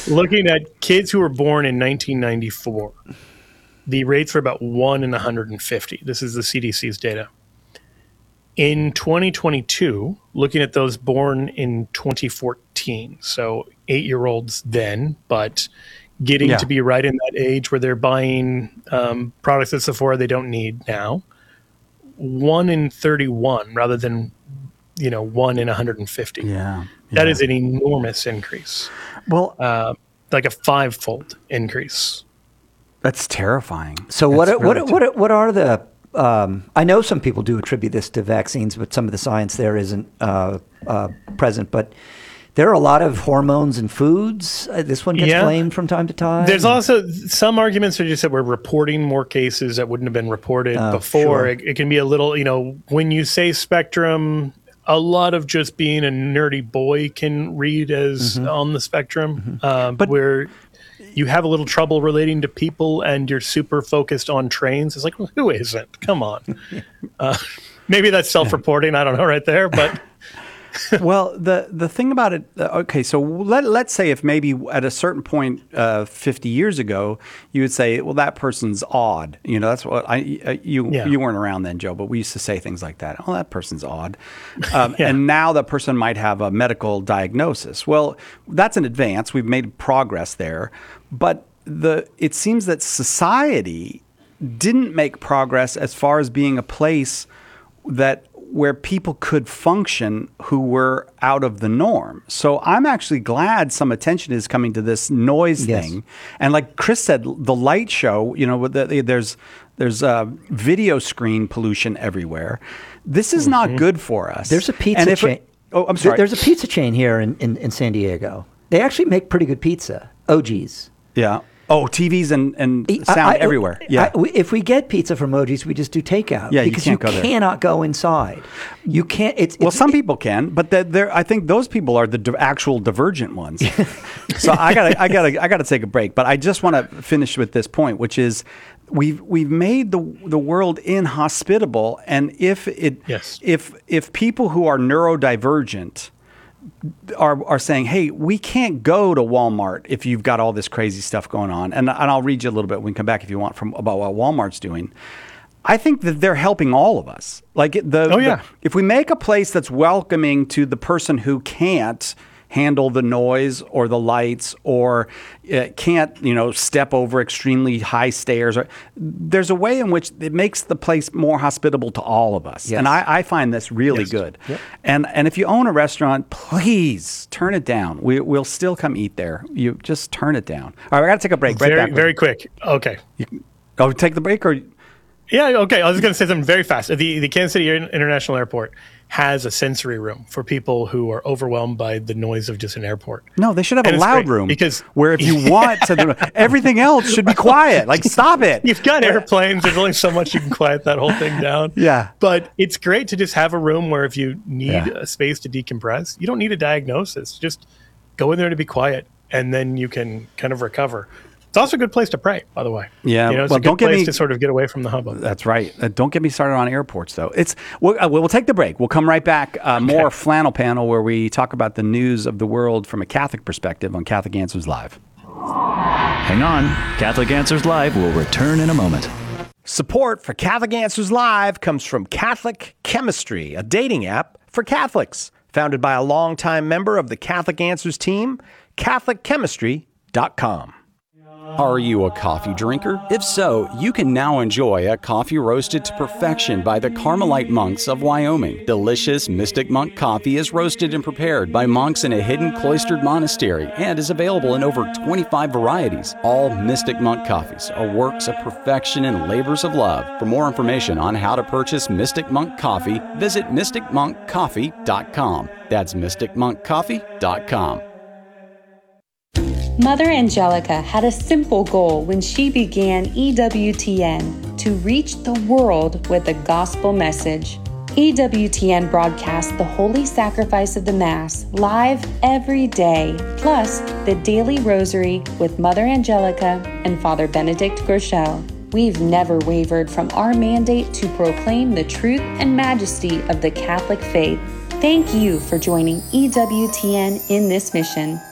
Looking at kids who were born in 1994, the rates were about 1 in 150. This is the CDC's data. In 2022, looking at those born in 2014, so 8-year-olds then, but getting to be right in that age where they're buying products at Sephora they don't need now, 1 in 31 rather than 1 in 150. That is an enormous increase. Well, like a 5-fold increase. That's terrifying. So what are the? I know some people do attribute this to vaccines, but some of the science there isn't present. But there are a lot of hormones in foods. This one gets blamed from time to time. There's also some arguments that just that we're reporting more cases that wouldn't have been reported before. Sure. It can be a little, when you say spectrum, a lot of just being a nerdy boy can read as on the spectrum, but where you have a little trouble relating to people and you're super focused on trains. It's like, well, who isn't? Come on. Maybe that's self-reporting. I don't know right there, but... Well, the thing about it, okay, so let's say if maybe at a certain point 50 years ago, you would say, well, that person's odd. That's what you weren't around then, Joe, but we used to say things like that. Oh, that person's odd. And now that person might have a medical diagnosis. Well, that's an advance. We've made progress there. But it seems that society didn't make progress as far as being a place where people could function who were out of the norm. So I'm actually glad some attention is coming to this noise thing. And like Chris said, the light show, there's video screen pollution everywhere. This is not good for us. There's a pizza chain. I'm sorry. There's a pizza chain here in San Diego. They actually make pretty good pizza. OG's. Yeah. Oh, TVs and sound everywhere. Yeah. If we get pizza from OG's, we just do takeout. Yeah, because you cannot go inside. You can't. Some people can, but I think those people are the actual divergent ones. So I gotta take a break. But I just want to finish with this point, which is we've made the world inhospitable, and if people who are neurodivergent are saying, hey, we can't go to Walmart if you've got all this crazy stuff going on. And I'll read you a little bit. We can come back if you want about what Walmart's doing. I think that they're helping all of us. Like if we make a place that's welcoming to the person who can't handle the noise or the lights or can't, step over extremely high stairs. There's a way in which it makes the place more hospitable to all of us. Yes. And I find this really good. Yep. And if you own a restaurant, please turn it down. We'll still come eat there. You just turn it down. All right, I got to take a break. Very quick. Okay. Take the break or... Yeah, okay. I was going to say something very fast. The Kansas City International Airport has a sensory room for people who are overwhelmed by the noise of just an airport. No, they should have a loud room where if you want to, everything else should be quiet. Like, stop it. You've got airplanes. There's only so much you can quiet that whole thing down. Yeah. But it's great to just have a room where if you need a space to decompress, you don't need a diagnosis. Just go in there to be quiet, and then you can kind of recover. It's also a good place to pray, by the way. Yeah, it's a good place to sort of get away from the hubbub. That's right. Don't get me started on airports, though. We'll take the break. We'll come right back. More Flannel Panel, where we talk about the news of the world from a Catholic perspective on Catholic Answers Live. Hang on. Catholic Answers Live will return in a moment. Support for Catholic Answers Live comes from Catholic Chemistry, a dating app for Catholics. Founded by a longtime member of the Catholic Answers team, CatholicChemistry.com. Are you a coffee drinker? If so, you can now enjoy a coffee roasted to perfection by the Carmelite monks of Wyoming. Delicious Mystic Monk coffee is roasted and prepared by monks in a hidden cloistered monastery and is available in over 25 varieties. All Mystic Monk coffees are works of perfection and labors of love. For more information on how to purchase Mystic Monk coffee, visit mysticmonkcoffee.com. That's mysticmonkcoffee.com. Mother Angelica had a simple goal when she began EWTN: to reach the world with the gospel message. EWTN broadcasts the Holy Sacrifice of the Mass live every day, plus the Daily Rosary with Mother Angelica and Father Benedict Groeschel. We've never wavered from our mandate to proclaim the truth and majesty of the Catholic faith. Thank you for joining EWTN in this mission.